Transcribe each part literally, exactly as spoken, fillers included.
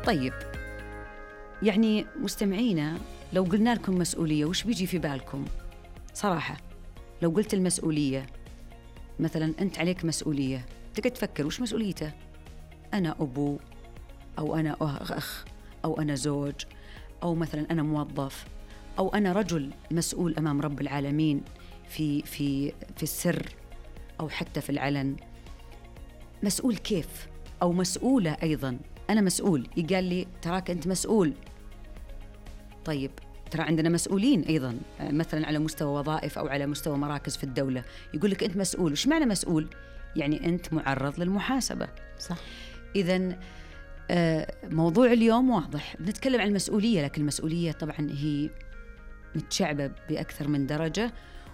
طيب يعني مستمعينا، لو قلنا لكم مسؤولية وش بيجي في بالكم؟ صراحة لو قلت المسؤولية مثلا أنت عليك مسؤولية، تقعد تفكر وش مسؤوليته؟ أنا أبو، أو أنا أخ، أو أنا زوج، أو مثلا أنا موظف، أو أنا رجل مسؤول أمام رب العالمين في في في السر أو حتى في العلن. مسؤول كيف؟ أو مسؤولة أيضا، أنا مسؤول، يقال لي تراك أنت مسؤول. طيب ترى عندنا مسؤولين أيضا مثلا على مستوى وظائف أو على مستوى مراكز في الدولة، يقول لك أنت مسؤول. وش معنى مسؤول؟ يعني أنت معرض للمحاسبة. صح. إذن موضوع اليوم واضح، بنتكلم عن المسؤولية، لكن المسؤولية طبعا هي متشعبة بأكثر من درجة.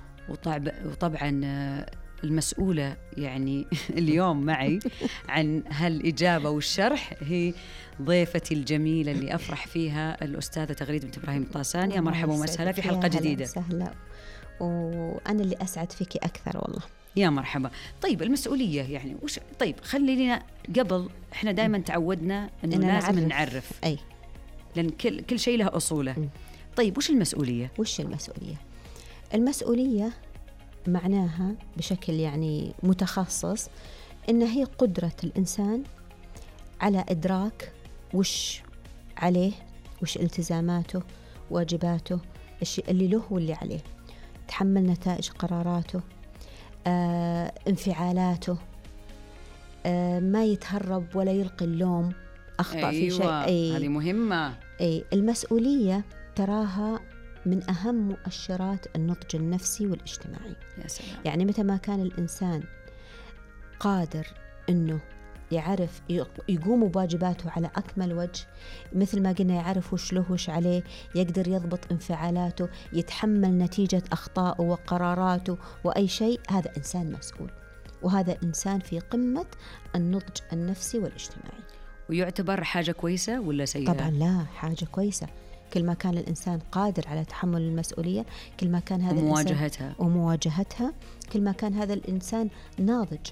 وطبعا المسؤولة يعني اليوم معي عن هالإجابة والشرح هي ضيفتي الجميلة اللي أفرح فيها، الأستاذة تغريد بنت إبراهيم الطاساني. يا مرحبا ومسهلا في حلقة جديدة. سهلا، وأنا اللي أسعد فيكي أكثر والله. يا مرحبا. طيب المسؤولية يعني وش؟ طيب خلينا قبل، إحنا دائما تعودنا إنه لازم نعرف, نعرف. أي لأن كل كل شيء له أصوله. م. طيب وش المسؤولية؟ وش المسؤولية؟ المسؤولية معناها بشكل يعني متخصص إن هي قدرة الإنسان على إدراك وش عليه، وش التزاماته، واجباته، الشيء اللي له واللي عليه، تحمل نتائج قراراته، آه، انفعالاته، آه، ما يتهرب ولا يلقي اللوم، أخطأ أيوة. في شيء. أي هذه مهمة. أي المسؤولية تراها من أهم مؤشرات النضج النفسي والاجتماعي. يا سلام. يعني متى ما كان الإنسان قادر إنه يعرف يقوم بواجباته على أكمل وجه، مثل ما قلنا يعرف وش له وش عليه، يقدر يضبط انفعالاته، يتحمل نتيجة أخطائه وقراراته وأي شيء، هذا إنسان مسؤول، وهذا إنسان في قمة النضج النفسي والاجتماعي. ويعتبر حاجة كويسة ولا سيئة؟ طبعا لا، حاجة كويسة. كل ما كان الإنسان قادر على تحمل المسؤولية، كل ما كان هذا ومواجهتها الإنسان ومواجهتها كل ما كان هذا الإنسان ناضج.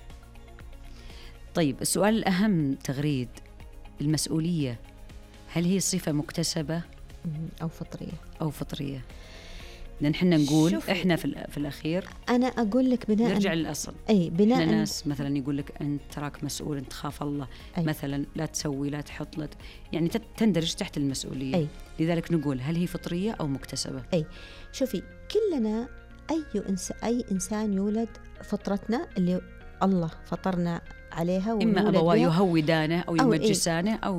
طيب السؤال الأهم تغريد، المسؤولية هل هي صفة مكتسبة أو فطرية؟ أو فطرية. لأن حنا نقول إحنا في, في الأخير أنا أقول لك بناء نرجع للأصل. أي بناء إحنا ناس مثلا يقول لك أنت تراك مسؤول، أنت خاف الله. أي. مثلا لا تسوي، لا تحط، لا ت... يعني تندرج تحت المسؤولية. أي. لذلك نقول هل هي فطرية أو مكتسبة؟ أي شوفي، كلنا أي إنسان أي إنسان يولد، فطرتنا اللي الله فطرنا عليها، إما أبواه يهودانه أو يمجسانه أو